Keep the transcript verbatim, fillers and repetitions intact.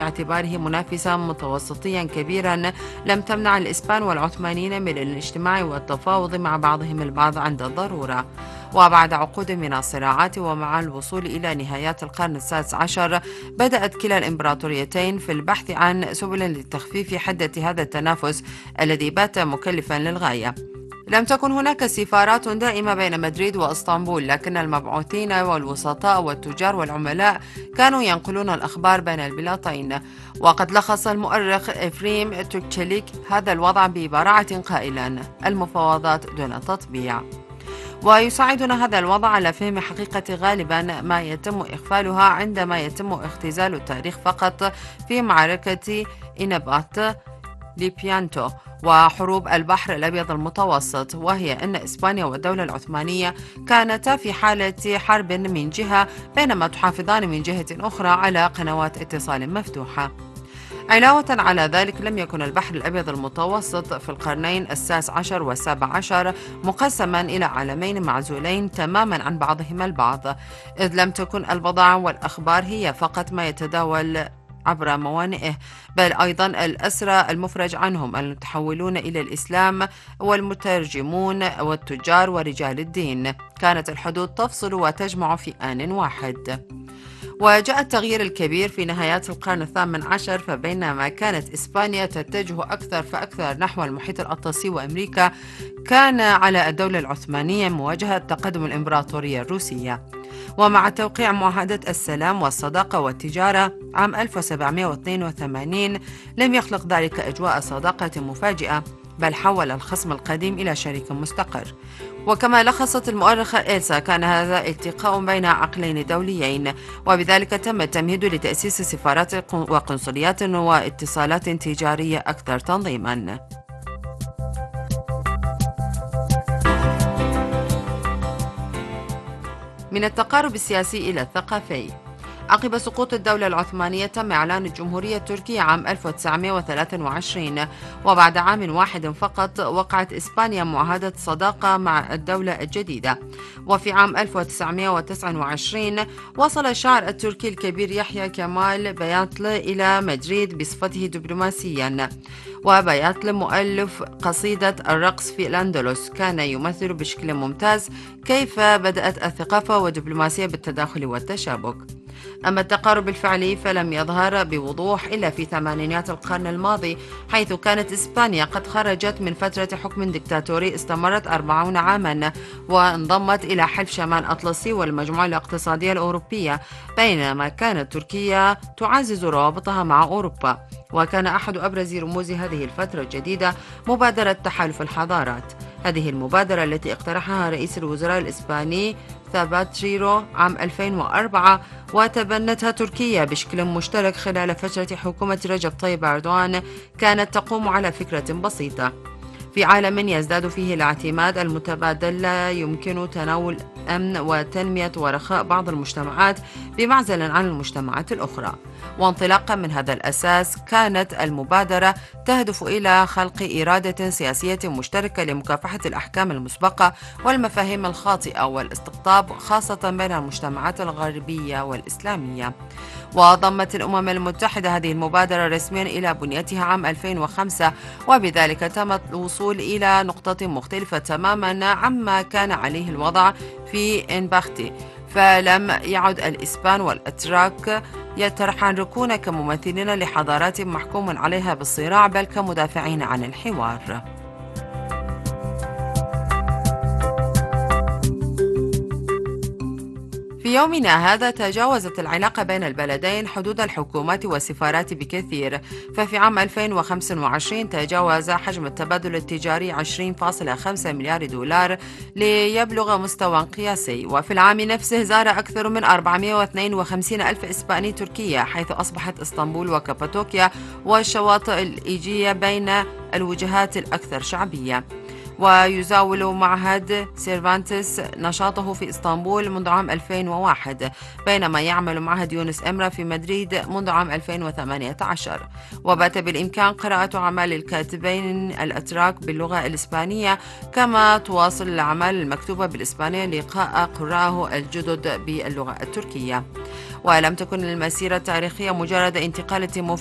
باعتباره منافسا متوسطيا كبيرا لم تمنع الإسبان والعثمانيين من الاجتماع والتفاوض مع بعضهم البعض عند الضرورة. وبعد عقود من الصراعات ومع الوصول إلى نهايات القرن السادس عشر، بدأت كلا الإمبراطوريتين في البحث عن سبل لتخفيف حدة هذا التنافس الذي بات مكلفا للغاية. لم تكن هناك سفارات دائمة بين مدريد واسطنبول، لكن المبعوثين والوسطاء والتجار والعملاء كانوا ينقلون الأخبار بين البلادين. وقد لخص المؤرخ إفريم توكتشيليك هذا الوضع ببراعة قائلا: المفاوضات دون تطبيع. ويساعدنا هذا الوضع على فهم حقيقة غالبا ما يتم إغفالها عندما يتم اختزال التاريخ فقط في معركة إنابات ليبيانتو وحروب البحر الأبيض المتوسط، وهي أن إسبانيا والدولة العثمانية كانتا في حالة حرب من جهة، بينما تحافظان من جهة أخرى على قنوات اتصال مفتوحة. علاوة على ذلك، لم يكن البحر الأبيض المتوسط في القرنين السادس عشر والسابع عشر مقسما إلى عالمين معزولين تماما عن بعضهما البعض، إذ لم تكن البضائع والأخبار هي فقط ما يتداول عبر موانئه، بل أيضا الأسرى المفرج عنهم المتحولون إلى الإسلام والمترجمون والتجار ورجال الدين. كانت الحدود تفصل وتجمع في آن واحد. وجاء التغيير الكبير في نهايات القرن الثامن عشر، فبينما كانت إسبانيا تتجه أكثر فأكثر نحو المحيط الأطلسي وأمريكا، كان على الدولة العثمانية مواجهة تقدم الإمبراطورية الروسية. ومع توقيع معاهدة السلام والصداقة والتجارة عام ألف وسبعمائة واثنين وثمانين، لم يخلق ذلك أجواء صداقة مفاجئة، بل حول الخصم القديم إلى شريك مستقر. وكما لخصت المؤرخة إلسا، كان هذا التقاء بين عقلين دوليين، وبذلك تم التمهيد لتأسيس سفارات وقنصليات واتصالات تجارية أكثر تنظيما. من التقارب السياسي إلى الثقافي. عقب سقوط الدولة العثمانية تم إعلان الجمهورية التركية عام ألف وتسعمائة وثلاثة وعشرين، وبعد عام واحد فقط وقعت إسبانيا معاهدة صداقة مع الدولة الجديدة. وفي عام ألف وتسعمائة وتسعة وعشرين وصل الشاعر التركي الكبير يحيى كمال بياتل إلى مدريد بصفته دبلوماسيا. وبياتل مؤلف قصيدة الرقص في الأندلس كان يمثل بشكل ممتاز كيف بدأت الثقافة والدبلوماسية بالتداخل والتشابك. أما التقارب الفعلي فلم يظهر بوضوح إلا في ثمانينيات القرن الماضي، حيث كانت إسبانيا قد خرجت من فترة حكم ديكتاتوري استمرت أربعين عاما، وانضمت إلى حلف شمال أطلسي والمجموعة الاقتصادية الأوروبية، بينما كانت تركيا تعزز روابطها مع أوروبا. وكان أحد أبرز رموز هذه الفترة الجديدة مبادرة تحالف الحضارات. هذه المبادرة التي اقترحها رئيس الوزراء الإسباني ثاباتريرو عام ألفين وأربعة، وتبنتها تركيا بشكل مشترك خلال فترة حكومة رجب طيب أردوغان، كانت تقوم على فكرة بسيطة: في عالم يزداد فيه الاعتماد المتبادل، لا يمكن تناول أمن وتنمية ورخاء بعض المجتمعات بمعزل عن المجتمعات الأخرى. وانطلاقا من هذا الأساس، كانت المبادرة تهدف إلى خلق إرادة سياسية مشتركة لمكافحة الأحكام المسبقة والمفاهيم الخاطئة والاستقطاب، خاصة بين المجتمعات الغربية والإسلامية. وضمت الأمم المتحدة هذه المبادرة رسميا إلى بنيتها عام ألفين وخمسة، وبذلك تم الوصول إلى نقطة مختلفة تماما عما كان عليه الوضع في إنباختي، فلم يعد الإسبان والأتراك يتحركون كممثلين لحضارات محكوم عليها بالصراع، بل كمدافعين عن الحوار. في يومنا هذا تجاوزت العلاقة بين البلدين حدود الحكومات والسفارات بكثير، ففي عام ألفين وخمسة وعشرين تجاوز حجم التبادل التجاري عشرين فاصلة خمسة مليار دولار ليبلغ مستوى قياسي. وفي العام نفسه زار أكثر من أربعمائة واثنين وخمسين ألف إسباني تركيا، حيث أصبحت اسطنبول وكابادوكيا والشواطئ الإيجية بين الوجهات الأكثر شعبية. ويزاول معهد سيرفانتس نشاطه في اسطنبول منذ عام ألفين وواحد، بينما يعمل معهد يونس إمرا في مدريد منذ عام ألفين وثمانية عشر. وبات بالإمكان قراءة أعمال الكاتبين الأتراك باللغة الإسبانية، كما تواصل الأعمال المكتوبة بالإسبانية لقاء قراءه الجدد باللغة التركية. ولم تكن المسيرة التاريخية مجرد انتقالة